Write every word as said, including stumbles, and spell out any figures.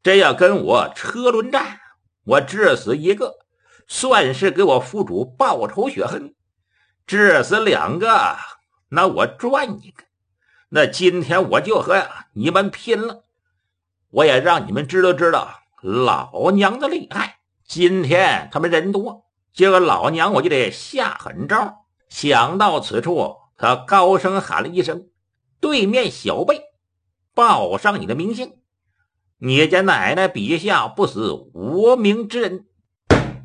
这要跟我车轮战，我致死一个，算是给我父主报仇雪恨；致死两个，那我赚一个。那今天我就和你们拼了，我也让你们知道知道老娘的厉害。今天他们人多，这个老娘我就得下狠招。想到此处，他高声喊了一声：对面小辈，报上你的名姓，你家奶奶笔下不死无名之人。